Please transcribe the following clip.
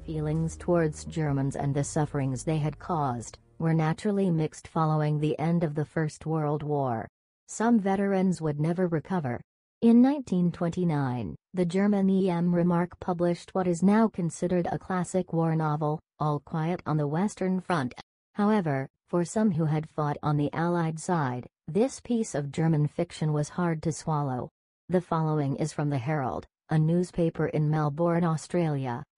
Feelings towards Germans and the sufferings they had caused were naturally mixed following the end of the First World War. Some veterans would never recover. In 1929, the German EM Remark published what is now considered a classic war novel, All Quiet on the Western Front. However, for some who had fought on the Allied side, this piece of German fiction was hard to swallow. The following is from the Herald, a newspaper in Melbourne, Australia.